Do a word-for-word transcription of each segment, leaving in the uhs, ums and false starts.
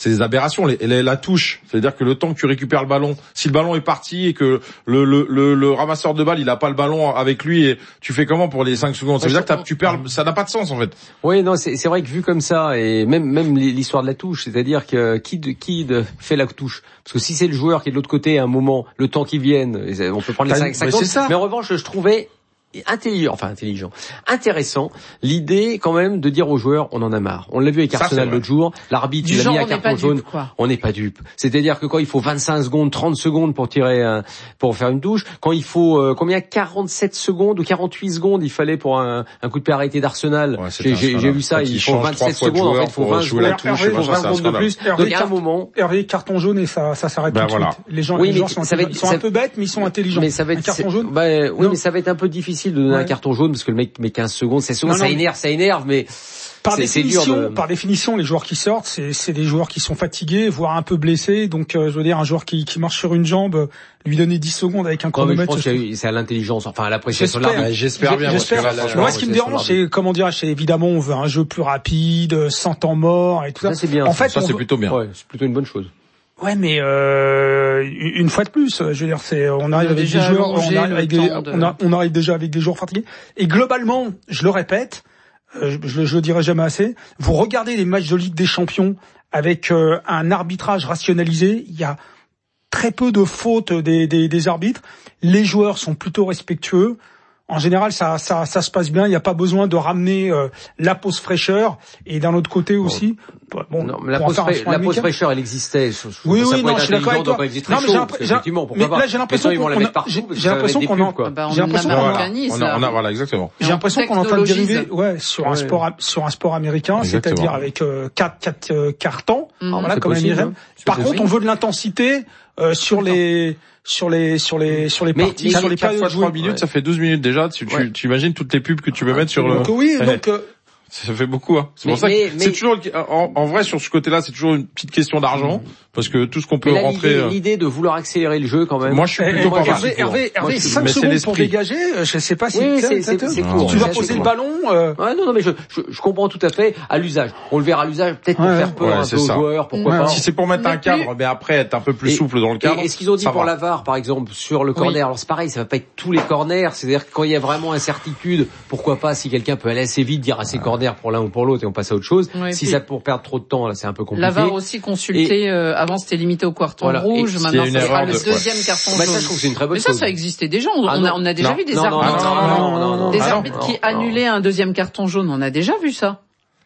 c'est des aberrations. Les, les, la touche, c'est-à-dire que le temps que tu récupères le ballon, si le ballon est parti et que le le le, le ramasseur de balle il a pas le ballon avec lui, et tu fais comment pour les cinq secondes? Ça veut dire que tu perds, ça n'a pas de sens en fait. Oui, non, c'est c'est vrai que vu comme ça, et même même l'histoire de la touche, c'est-à-dire que qui de, qui de fait la touche, parce que si c'est le joueur qui est de l'autre côté à un moment, le temps qu'il vienne, on peut prendre les cinq secondes. Mais en revanche, je trouvais intelligent, enfin intelligent, intéressant, l'idée quand même de dire aux joueurs, on en a marre. On l'a vu avec Arsenal l'autre jour, l'arbitre il a mis un carton jaune, on n'est pas dupe. C'est-à-dire que quand il faut vingt-cinq secondes, trente secondes pour tirer un, pour faire une touche, quand il faut euh, combien quarante-sept secondes ou quarante-huit secondes il fallait pour un, un coup de pied arrêté d'Arsenal. Ouais, j'ai, j'ai, j'ai vu ça, il faut vingt-sept secondes, en fait, il faut vingt secondes, touche, il faut vingt secondes de plus. Donc à un moment, Hervé, carton jaune et ça ça s'arrête tout de suite. Les gens les gens sont un peu bêtes mais ils sont intelligents. Mais ça va être carton jaune. Oui, mais ça va être un peu difficile de donner un carton jaune parce que le mec met quinze secondes, seize secondes, ça énerve, ça énerve, mais par c'est, définition, c'est dur de... par définition, les joueurs qui sortent, c'est, c'est des joueurs qui sont fatigués, voire un peu blessés. Donc, euh, je veux dire, un joueur qui, qui marche sur une jambe, lui donner dix secondes avec un chronomètre. Je pense que c'est à l'intelligence, enfin à l'appréciation de l'arbitre. J'espère bien. J'espère. Parce que là, moi, ce qui me dérange, c'est comment dire, c'est évidemment, on veut un jeu plus rapide, sans temps mort et tout ça. Ça c'est bien. En fait, ça c'est veut... plutôt bien. Ouais, c'est plutôt une bonne chose. Ouais, mais euh, une fois de plus, je veux dire, c'est on arrive avec des joueurs, on arrive avec des, de... on, a, on arrive déjà avec des joueurs fatigués. Et globalement, je le répète, euh, je, je le dirai jamais assez. Vous regardez les matchs de Ligue des Champions avec euh, un arbitrage rationalisé, il y a très peu de fautes des, des, des arbitres. Les joueurs sont plutôt respectueux. En général, ça, ça, ça se passe bien. Il n'y a pas besoin de ramener euh, la pause fraîcheur. Et d'un autre côté aussi, bon, non, mais la pause, fra- la pause fraîcheur, elle existait. Oui, ça oui, non, je suis d'accord avec toi. Non, mais j'ai l'impression, mais là, j'ai l'impression qu'on, a, j'ai, j'ai l'impression qu'on en, ah bah, j'ai l'impression qu'on en, on a, on a, voilà, exactement. J'ai l'impression qu'on est en train de dériver, ouais, sur un sport, sur un sport américain, exactement. C'est-à-dire avec euh, quatre, quatre euh, cartons, mmh. voilà, comme américain. Par contre, on veut de l'intensité euh, sur les. sur les sur les sur les parties, sur les quatre fois trois minutes, ça fait douze minutes déjà. Tu, tu, tu imagines toutes les pubs que tu peux mettre sur le. Donc oui, donc euh... ça fait beaucoup. Hein. C'est mais, pour ça que mais, c'est mais... toujours en, en vrai sur ce côté-là, c'est toujours une petite question d'argent mmh. parce que tout ce qu'on peut là, rentrer. L'idée, euh... l'idée de vouloir accélérer le jeu quand même. Moi, je suis plutôt pas Hervé, Hervé, Hervé, cinq secondes pour dégager. Je sais pas si oui, c'est, c'est, c'est, c'est court. Tu vas poser le ballon. Euh... Ouais, non, non, mais je, je, je comprends tout à fait à l'usage. On le verra à l'usage, peut-être pour ouais, faire peur ouais, un peu aux joueurs, pourquoi pas. Si c'est pour mettre un cadre, mais après être un peu plus souple dans le cadre. Et ce qu'ils ont dit pour la V A R, par exemple, sur le corner. Alors c'est pareil, ça va pas être tous les corners. C'est-à-dire que quand il y a vraiment incertitude, pourquoi pas si quelqu'un peut aller assez vite dire assez corner pour l'un ou pour l'autre et on passe à autre chose. Si ça pour perdre trop de temps, là, c'est un peu compliqué. La V A R aussi consultée. Avant c'était limité au carton rouge. Maintenant, c'est sera le deuxième carton jaune. Bah, ça, je trouve que c'est une très bonne chose. Mais ça, ça existait déjà. On, ah, on, a, on a déjà non. vu des non, arbitres, non, non, non, non, des ah, arbitres non, qui non. annulaient un deuxième carton jaune. On a déjà vu ça.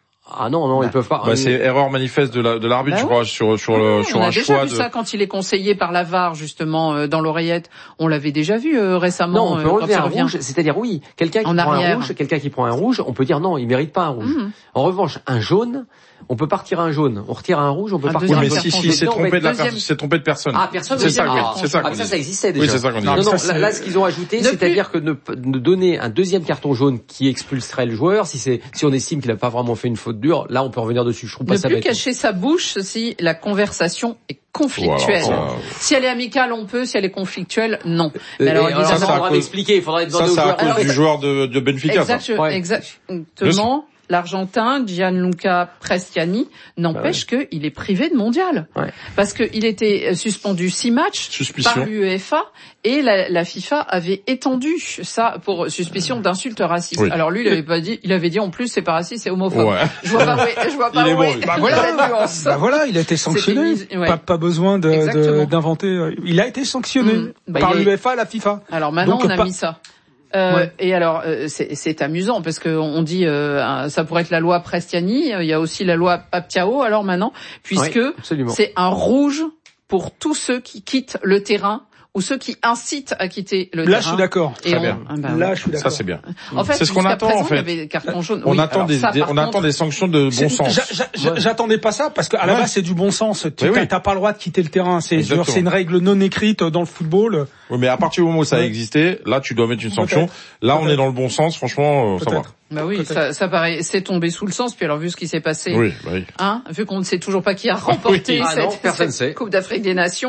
Ah non, non, bah, ils peuvent pas. Bah, c'est erreur manifeste de, la, de l'arbitre, bah, je crois, sur, sur, le, sur un choix. On a déjà vu de... ça quand il est conseillé par la V A R, justement, euh, dans l'oreillette. On l'avait déjà vu euh, récemment. Non, on peut enlever un rouge, c'est-à-dire oui, quelqu'un qui en prend arrière. un rouge, quelqu'un qui prend un rouge, on peut dire non, il mérite pas un rouge. Mmh. En revanche, un jaune, on peut partir un jaune, on retire un rouge, on peut un partir un jaune. jaune. Mais si, si, c'est trompé de la personne, c'est trompé de personne. Ah, personne. C'est ça, oui, c'est ça. Ah, ça, ça existait déjà. Oui, c'est ça qu'on dit. Non, non, là, là, ce qu'ils ont ajouté, c'est-à-dire que de donner un deuxième carton jaune qui expulserait le joueur, si c'est, si on estime qu'il n'a pas vraiment fait une faute dure, là, on peut revenir dessus. Je trouve pas ça bête. Ne plus cacher sa bouche si la conversation est conflictuelle. Voilà, si elle est amicale, on peut. Si elle est conflictuelle, non. Mais alors, alors ça, ça faudra m'expliquer. Il faudra demander au joueur. Ça, c'est à cause du joueur de, de Benfica. Exactement. L'Argentin Gianluca Prestiani n'empêche bah ouais. qu'il est privé de mondial. Ouais. Parce qu'il était suspendu six matchs suspicion. par l'UEFA et la, la FIFA avait étendu ça pour suspicion d'insulte raciste. Oui. Alors lui, il avait pas dit, il avait dit en plus c'est pas raciste, c'est homophobe. Ouais. Je vois pas, je vois pas. Il est où bon. est, bah voilà, bah voilà, il a été sanctionné. Mis, ouais. Pas, pas besoin de, de, d'inventer. Il a été sanctionné mmh. bah, par l'UEFA, la FIFA. Alors maintenant, Donc, on a pas... mis ça. Euh, ouais. Et alors, euh, c'est, c'est amusant parce que on dit euh, ça pourrait être la loi Prestiani. Il y a aussi la loi Paptiao. Alors maintenant, puisque oui, c'est un rouge pour tous ceux qui quittent le terrain ou ceux qui incitent à quitter le Là, terrain. Là, je suis d'accord. Très on, bien. Ah bah, Là, je suis d'accord. Ça, c'est bien. En fait, c'est ce qu'on attend, présent, en fait. Il y avait carton jaune. On oui, attend des, ça, des on contre, attend des sanctions de bon sens. J'a, j'a, ouais. J'attendais pas ça parce qu'à la ouais. base, c'est du bon sens. Tu oui, t'as oui. pas le droit de quitter le terrain. C'est, genre, c'est une règle non écrite dans le football. Oui, mais à partir du moment où ça a existé, là, tu dois mettre une sanction. Peut-être. Là, Peut-être. on est dans le bon sens. Franchement, euh, ça va. Bah oui, ça, ça paraît, c'est tombé sous le sens. Puis alors, vu ce qui s'est passé, oui, bah oui. hein, vu qu'on ne sait toujours pas qui a remporté oui. ah cette, non, cette Coupe d'Afrique des Nations,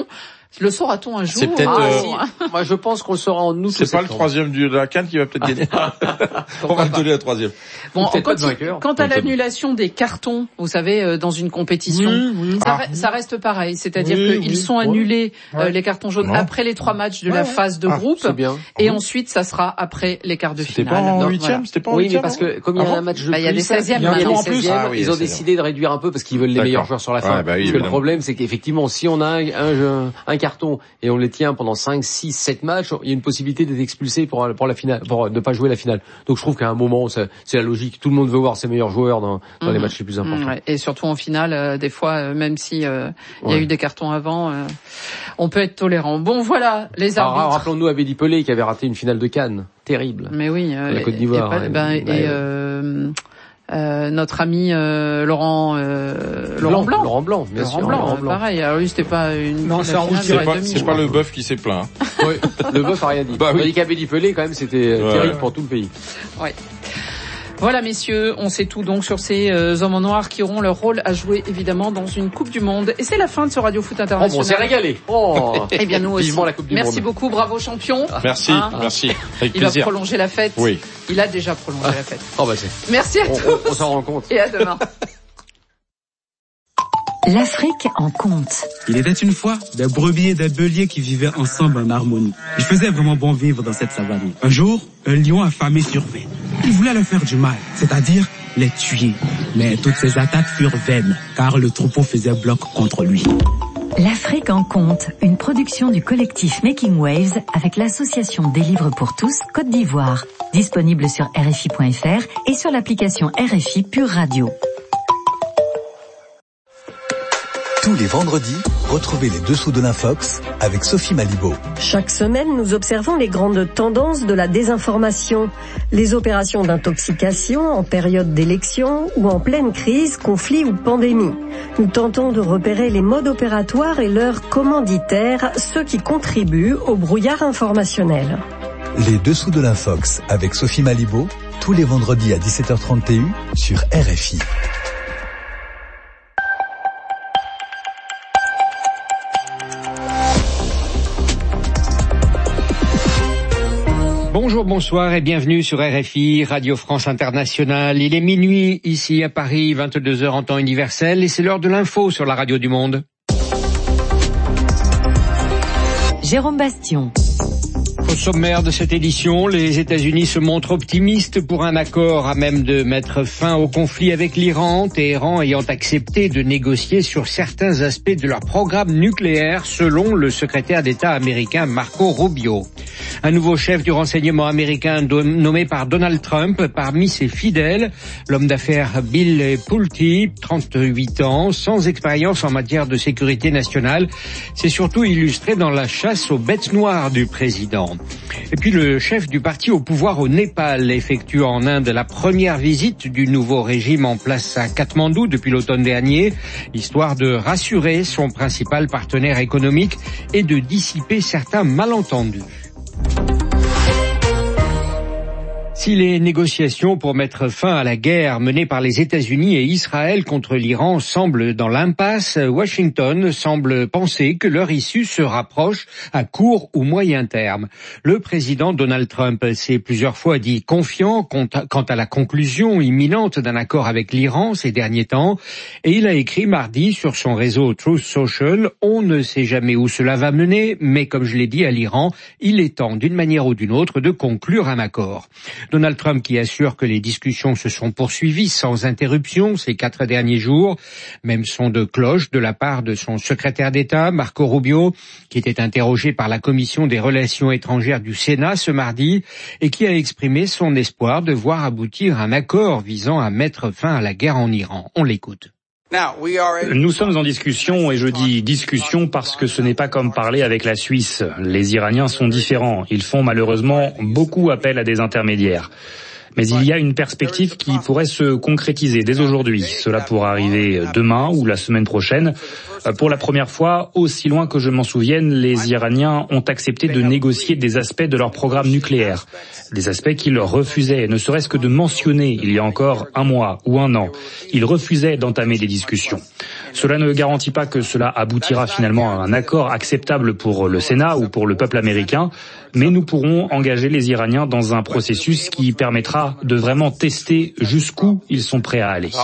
Le saura-t-on un jour? C'est peut-être. Ah, euh... si. Moi, je pense qu'on le saura en août. C'est pas le troisième de la CAN qui va peut-être gagner. On va le donner la troisième. Bon, quant, quant à l'annulation des cartons, vous savez, dans une compétition, oui, oui. Ça, ah. ça reste pareil. C'est-à-dire oui, qu'ils oui. sont annulés ouais. euh, les cartons jaunes non. après les trois matchs de ouais. la phase de ah, groupe, et ensuite ça sera après les quarts de c'était finale. Pas en huitième, voilà. C'était pas en huitième. Oui, mais parce que comme il y a un match de bah, il y a des seizièmes, il y a des seizièmes, ils ont décidé de réduire un peu parce qu'ils veulent les meilleurs joueurs sur la fin. Parce que le problème, c'est qu'effectivement, si on a un un carton et on les tient pendant cinq, six, sept matchs, il y a une possibilité d'être expulsé pour pour la finale, pour ne pas jouer la finale. Donc je trouve qu'à un moment, c'est la logique. Tout le monde veut voir ses meilleurs joueurs dans dans les matchs les plus importants. Et surtout en finale, des fois, même si il y a eu des cartons avant, on peut être tolérant. Bon, voilà les arbitres. Alors, rappelons-nous Abedi Pelé qui avait raté une finale de Cannes, terrible. Mais oui, euh, la Côte d'Ivoire. Et, ben, et, et euh, euh, notre ami euh, Laurent euh, Laurent Blanc. Laurent Blanc, bien Laurent sûr. Blanc, Laurent Blanc. Pareil. Alors lui, c'était pas une. Non, c'est en C'est pas, c'est pas le bœuf qui s'est plaint. Oui, le bœuf a rien dit. Bah, oui. Il dit qu'Abedi Pelé, quand même, c'était ouais, terrible ouais. pour tout le pays. Ouais. Voilà, messieurs, on sait tout donc sur ces euh, hommes en noir qui auront leur rôle à jouer évidemment dans une Coupe du Monde. Et c'est la fin de ce Radio Foot International. Oh, bon, on s'est régalé. Oh. Eh bien nous aussi. Vivement la Coupe du Merci Monde. beaucoup, bravo champion. Merci, hein, merci. Avec il plaisir. va prolonger la fête. Oui. Il a déjà prolongé la fête. Oh bah c'est. Merci à on, tous. On, on s'en rend compte. Et à demain. L'Afrique en compte. Il était une fois des brebis et des béliers qui vivaient ensemble en harmonie. Il faisait vraiment bon vivre dans cette savane. Un jour, un lion affamé survint. Il voulait leur faire du mal, c'est-à-dire les tuer. Mais toutes ces attaques furent vaines, car le troupeau faisait bloc contre lui. L'Afrique en compte, une production du collectif Making Waves avec l'association des livres pour tous Côte d'Ivoire. Disponible sur R F I point F R et sur l'application R F I Pure Radio. Tous les vendredis, retrouvez les dessous de l'Infox avec Sophie Malibaud. Chaque semaine, nous observons les grandes tendances de la désinformation. Les opérations d'intoxication en période d'élection ou en pleine crise, conflit ou pandémie. Nous tentons de repérer les modes opératoires et leurs commanditaires, ceux qui contribuent au brouillard informationnel. Les dessous de l'Infox avec Sophie Malibaud, tous les vendredis à dix-sept heures trente et un sur R F I. Bonjour, bonsoir et bienvenue sur R F I, Radio France Internationale. Il est minuit ici à Paris, vingt-deux heures en temps universel et c'est l'heure de l'info sur la radio du monde. Jérôme Bastion. Au sommaire de cette édition, les États-Unis se montrent optimistes pour un accord à même de mettre fin au conflit avec l'Iran, Téhéran ayant accepté de négocier sur certains aspects de leur programme nucléaire, selon le secrétaire d'État américain Marco Rubio. Un nouveau chef du renseignement américain nommé par Donald Trump parmi ses fidèles, l'homme d'affaires Bill Pulte, trente-huit ans, sans expérience en matière de sécurité nationale, s'est surtout illustré dans la chasse aux bêtes noires du président. Et puis le chef du parti au pouvoir au Népal effectue en Inde la première visite du nouveau régime en place à Katmandou depuis l'automne dernier, histoire de rassurer son principal partenaire économique et de dissiper certains malentendus. Si les négociations pour mettre fin à la guerre menée par les États-Unis et Israël contre l'Iran semblent dans l'impasse, Washington semble penser que leur issue se rapproche à court ou moyen terme. Le président Donald Trump s'est plusieurs fois dit confiant quant à la conclusion imminente d'un accord avec l'Iran ces derniers temps, et il a écrit mardi sur son réseau Truth Social: « On ne sait jamais où cela va mener, mais comme je l'ai dit à l'Iran, il est temps d'une manière ou d'une autre de conclure un accord. » Donald Trump qui assure que les discussions se sont poursuivies sans interruption ces quatre derniers jours. Même son de cloche de la part de son secrétaire d'État, Marco Rubio, qui était interrogé par la Commission des Relations étrangères du Sénat ce mardi et qui a exprimé son espoir de voir aboutir un accord visant à mettre fin à la guerre en Iran. On l'écoute. Nous sommes en discussion, et je dis discussion parce que ce n'est pas comme parler avec la Suisse. Les Iraniens sont différents. Ils font malheureusement beaucoup appel à des intermédiaires. Mais il y a une perspective qui pourrait se concrétiser dès aujourd'hui. Cela pourra arriver demain ou la semaine prochaine. Pour la première fois, aussi loin que je m'en souvienne, les Iraniens ont accepté de négocier des aspects de leur programme nucléaire. Des aspects qu'ils refusaient, ne serait-ce que de mentionner il y a encore un mois ou un an. Ils refusaient d'entamer des discussions. Cela ne garantit pas que cela aboutira finalement à un accord acceptable pour le Sénat ou pour le peuple américain, mais nous pourrons engager les Iraniens dans un processus qui permettra de vraiment tester jusqu'où ils sont prêts à aller.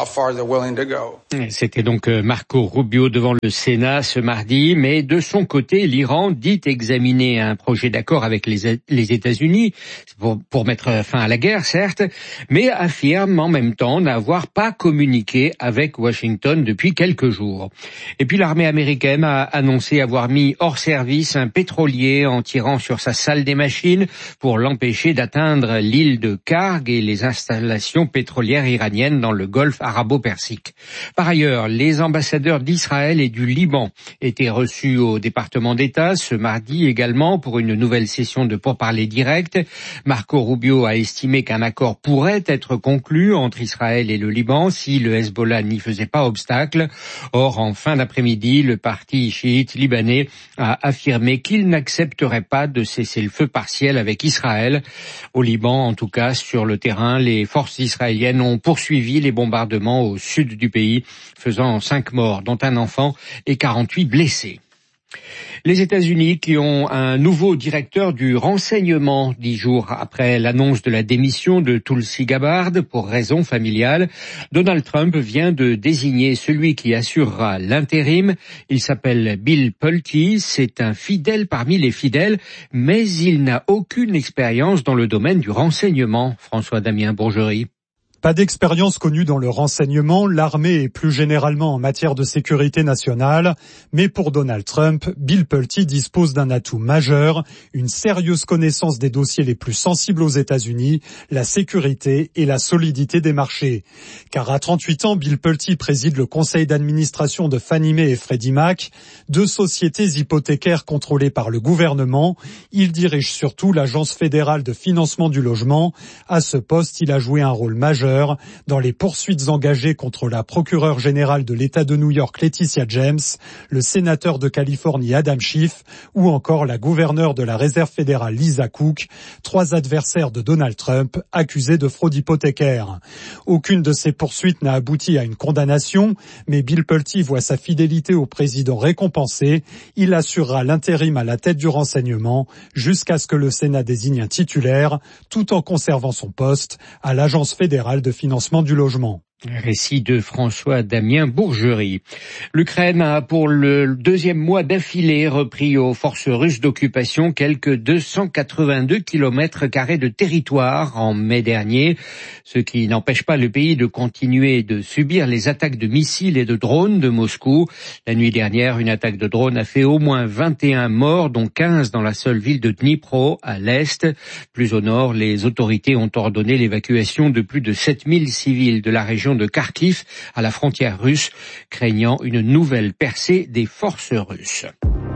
C'était donc Marco Rubio devant le Sénat ce mardi, mais de son côté, l'Iran dit examiner un projet d'accord avec les, les États-Unis pour, pour mettre fin à la guerre, certes, mais affirme en même temps n'avoir pas communiqué avec Washington depuis quelques jours. Et puis l'armée américaine a annoncé avoir mis hors service un pétrolier en tirant sur sa salle des machines pour l'empêcher d'atteindre l'île de Karg et les installations pétrolières iraniennes dans le golfe arabo-persique. Par ailleurs, les ambassadeurs d'Israël et du Liban étaient reçus au département d'État ce mardi également pour une nouvelle session de pourparlers directs. Marco Rubio a estimé qu'un accord pourrait être conclu entre Israël et le Liban si le Hezbollah n'y faisait pas obstacle. Or, en fin d'après-midi, le parti chiite libanais a affirmé qu'il n'accepterait pas de cesser le feu partiel avec Israël. Au Liban, en tout cas, sur le terrain, les forces israéliennes ont poursuivi les bombardements au sud du pays, faisant cinq morts, dont un enfant, et quarante-huit blessés. Les États-Unis qui ont un nouveau directeur du renseignement dix jours après l'annonce de la démission de Tulsi Gabbard pour raisons familiales. Donald Trump vient de désigner celui qui assurera l'intérim. Il s'appelle Bill Pulte, c'est un fidèle parmi les fidèles, mais il n'a aucune expérience dans le domaine du renseignement. François-Damien Bourgerie. Pas d'expérience connue dans le renseignement, l'armée et plus généralement en matière de sécurité nationale. Mais pour Donald Trump, Bill Pulte dispose d'un atout majeur, une sérieuse connaissance des dossiers les plus sensibles aux États-Unis, la sécurité et la solidité des marchés. Car à trente-huit ans, Bill Pulte préside le conseil d'administration de Fannie Mae et Freddie Mac, deux sociétés hypothécaires contrôlées par le gouvernement. Il dirige surtout l'Agence fédérale de financement du logement. À ce poste, il a joué un rôle majeur dans les poursuites engagées contre la procureure générale de l'État de New York Laetitia James, le sénateur de Californie Adam Schiff ou encore la gouverneure de la Réserve fédérale Lisa Cook, trois adversaires de Donald Trump accusés de fraude hypothécaire. Aucune de ces poursuites n'a abouti à une condamnation, mais Bill Pulte voit sa fidélité au président récompensée. Il assurera l'intérim à la tête du renseignement jusqu'à ce que le Sénat désigne un titulaire, tout en conservant son poste à l'Agence fédérale de financement du logement. Récit de François-Damien Bourgerie. L'Ukraine a pour le deuxième mois d'affilée repris aux forces russes d'occupation quelques deux cent quatre-vingt-deux kilomètres carrés de territoire en mai dernier, ce qui n'empêche pas le pays de continuer de subir les attaques de missiles et de drones de Moscou. La nuit dernière, une attaque de drone a fait au moins vingt et un morts, dont quinze dans la seule ville de Dnipro, à l'est. Plus au nord, les autorités ont ordonné l'évacuation de plus de sept mille civils de la région de Kharkiv à la frontière russe, craignant une nouvelle percée des forces russes.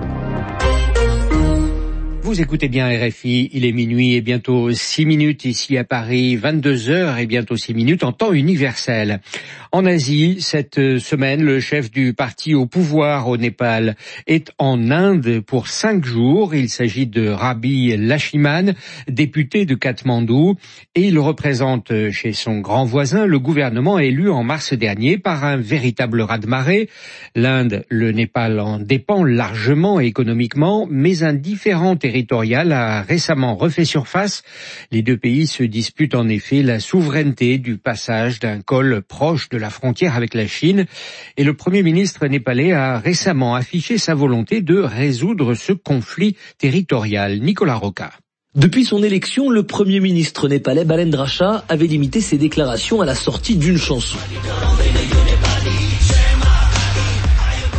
Vous écoutez bien R F I, il est minuit et bientôt six minutes ici à Paris, vingt-deux heures et bientôt six minutes en temps universel. En Asie, cette semaine, le chef du parti au pouvoir au Népal est en Inde pour cinq jours. Il s'agit de Rabi Laxman, député de Katmandou, et il représente chez son grand voisin le gouvernement élu en mars dernier par un véritable raz-de-marée. L'Inde, le Népal en dépend largement économiquement, mais un différent territorial a récemment refait surface. Les deux pays se disputent en effet la souveraineté du passage d'un col proche de la frontière avec la Chine, et le Premier ministre népalais a récemment affiché sa volonté de résoudre ce conflit territorial. Nicolas Roca. Depuis son élection, le Premier ministre népalais Balendra Shah avait limité ses déclarations à la sortie d'une chanson.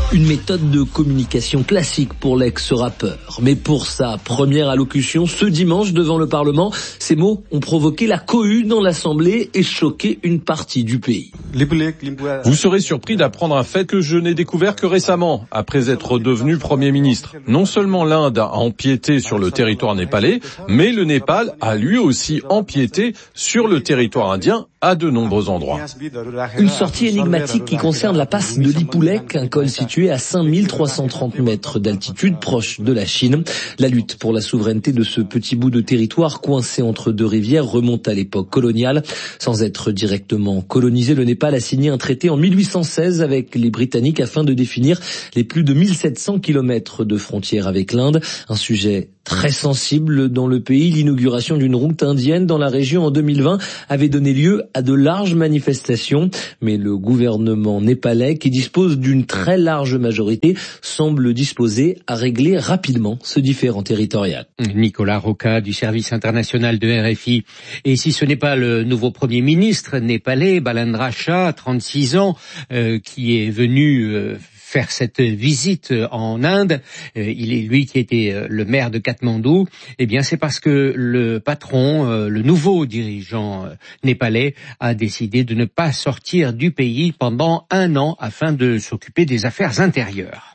Une méthode de communication classique pour l'ex-rappeur. Mais pour sa première allocution ce dimanche devant le Parlement, ces mots ont provoqué la cohue dans l'Assemblée et choqué une partie du pays. Vous serez surpris d'apprendre un fait que je n'ai découvert que récemment, après être devenu Premier ministre. Non seulement l'Inde a empiété sur le territoire népalais, mais le Népal a lui aussi empiété sur le territoire indien à de nombreux endroits. Une sortie énigmatique qui concerne la passe de Lipulekh, un col situé à cinq mille trois cent trente mètres d'altitude, proche de la Chine. La lutte pour la souveraineté de ce petit bout de territoire coincé entre deux rivières remonte à l'époque coloniale. Sans être directement colonisé, le Népal a signé un traité en mille huit cent seize avec les Britanniques afin de définir les plus de mille sept cents kilomètres de frontière avec l'Inde. Un sujet très sensible dans le pays. L'inauguration d'une route indienne dans la région en deux mille vingt avait donné lieu à de larges manifestations. Mais le gouvernement népalais, qui dispose d'une très large majorité, semble disposé à régler rapidement ce différend territorial. Nicolas Roca du service international de R F I. Et si ce n'est pas le nouveau Premier ministre népalais, Balendra Shah, trente-six ans, euh, qui est venu euh, faire cette visite en Inde, euh, il est lui qui était euh, le maire de Katmandou, eh bien c'est parce que le patron, euh, le nouveau dirigeant euh, népalais, a décidé de ne pas sortir du pays pendant un an afin de s'occuper des affaires intérieures.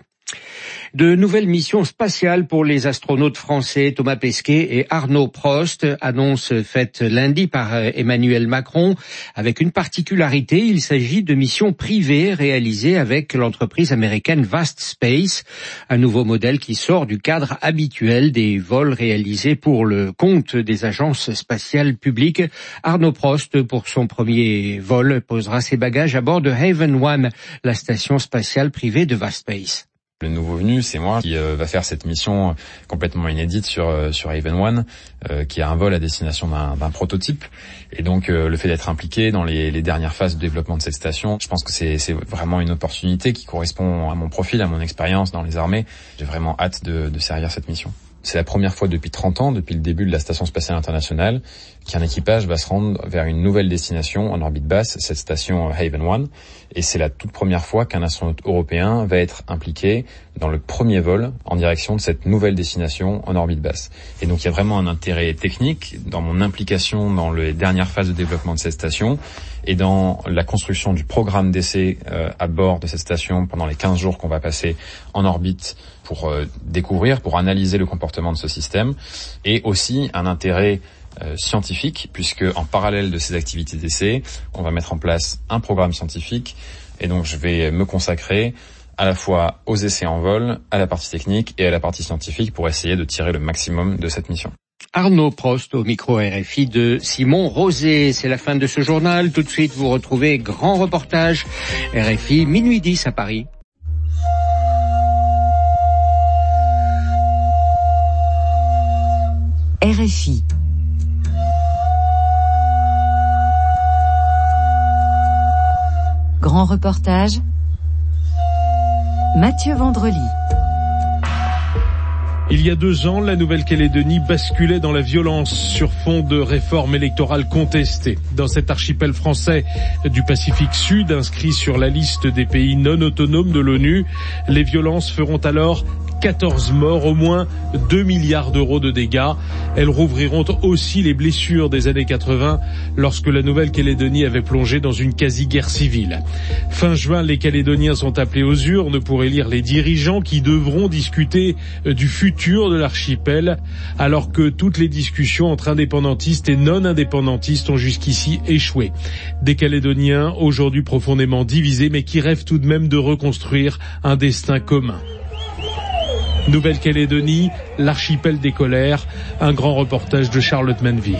De nouvelles missions spatiales pour les astronautes français Thomas Pesquet et Arnaud Prost, annonce faite lundi par Emmanuel Macron. Avec une particularité, il s'agit de missions privées réalisées avec l'entreprise américaine Vast Space, un nouveau modèle qui sort du cadre habituel des vols réalisés pour le compte des agences spatiales publiques. Arnaud Prost, pour son premier vol, posera ses bagages à bord de Haven One, la station spatiale privée de Vast Space. Le nouveau venu, c'est moi qui euh, va faire cette mission complètement inédite sur euh, sur Haven One, euh, qui a un vol à destination d'un, d'un prototype. Et donc euh, le fait d'être impliqué dans les, les dernières phases de développement de cette station, je pense que c'est, c'est vraiment une opportunité qui correspond à mon profil, à mon expérience dans les armées. J'ai vraiment hâte de, de servir cette mission. C'est la première fois depuis trente ans, depuis le début de la Station Spatiale Internationale, qu'un équipage va se rendre vers une nouvelle destination en orbite basse, cette station Haven One. Et c'est la toute première fois qu'un astronaute européen va être impliqué dans le premier vol en direction de cette nouvelle destination en orbite basse. Et donc il y a vraiment un intérêt technique dans mon implication dans les dernières phases de développement de cette station et dans la construction du programme d'essai euh, à bord de cette station pendant les quinze jours qu'on va passer en orbite pour euh, découvrir, pour analyser le comportement de ce système, et aussi un intérêt euh, scientifique, puisque en parallèle de ces activités d'essai, on va mettre en place un programme scientifique, et donc je vais me consacrer à la fois aux essais en vol, à la partie technique et à la partie scientifique pour essayer de tirer le maximum de cette mission. Arnaud Prost au micro R F I de Simon Rosé. C'est la fin de ce journal. Tout de suite, vous retrouvez grand reportage R F I, minuit dix à Paris. R F I. Grand reportage. Mathieu Vendrely. Il y a deux ans, la Nouvelle-Calédonie basculait dans la violence sur fond de réformes électorales contestées. Dans cet archipel français du Pacifique Sud, inscrit sur la liste des pays non autonomes de l'ONU, les violences feront alors quatorze morts, au moins deux milliards d'euros de dégâts. Elles rouvriront aussi les blessures des années quatre-vingts, lorsque la Nouvelle-Calédonie avait plongé dans une quasi-guerre civile. Fin juin, les Calédoniens sont appelés aux urnes pour élire les dirigeants qui devront discuter du futur de l'archipel, alors que toutes les discussions entre indépendantistes et non-indépendantistes ont jusqu'ici échoué. Des Calédoniens aujourd'hui profondément divisés, mais qui rêvent tout de même de reconstruire un destin commun. Nouvelle-Calédonie, l'archipel des colères, un grand reportage de Charlotte Manville.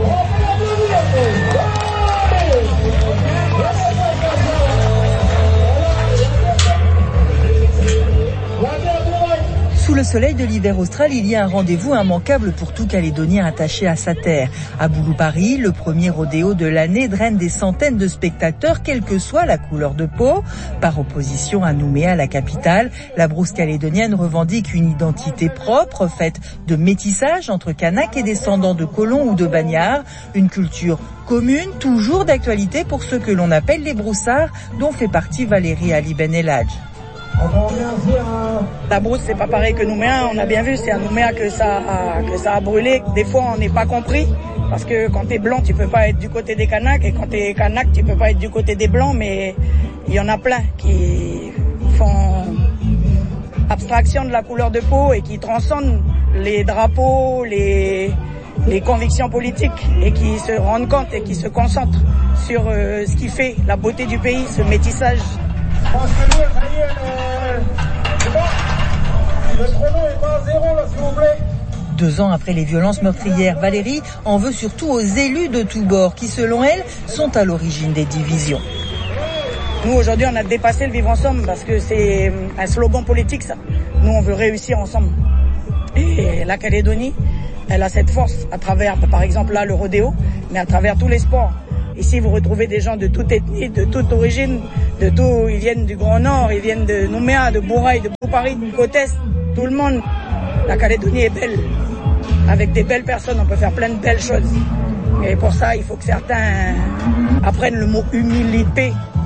Sous le soleil de l'hiver austral, il y a un rendez-vous immanquable pour tout Calédonien attaché à sa terre. À Bouloupari, le premier rodéo de l'année draine des centaines de spectateurs, quelle que soit la couleur de peau. Par opposition à Nouméa, la capitale, la brousse calédonienne revendique une identité propre, faite de métissage entre Kanaks et descendants de colons ou de bagnards. Une culture commune, toujours d'actualité pour ceux que l'on appelle les broussards, dont fait partie Valérie Ali Ben Eladj. La brousse, c'est pas pareil que Nouméa. On a bien vu, c'est à Nouméa que ça a, que ça a brûlé. Des fois, on n'est pas compris. Parce que quand t'es blanc, tu peux pas être du côté des Kanaks. Et quand t'es Kanak, tu peux pas être du côté des blancs. Mais il y en a plein qui font abstraction de la couleur de peau et qui transcendent les drapeaux, les, les convictions politiques et qui se rendent compte et qui se concentrent sur euh, ce qui fait la beauté du pays, ce métissage. Le chrono est pas à zéro là, s'il vous plaît. Deux ans après les violences meurtrières, Valérie en veut surtout aux élus de tous bords qui, selon elle, sont à l'origine des divisions. Nous, aujourd'hui, on a dépassé le vivre ensemble parce que c'est un slogan politique, ça. Nous, on veut réussir ensemble. Et la Calédonie, elle a cette force à travers, par exemple, là, le rodéo, mais à travers tous les sports. Ici, vous retrouvez des gens de toute ethnie, de toute origine, de tout. Ils viennent du Grand Nord, ils viennent de Nouméa, de Bourail, de Paris, de Côte-Est, tout le monde. La Calédonie est belle. Avec des belles personnes, on peut faire plein de belles choses. Et pour ça, il faut que certains apprennent le mot humilité.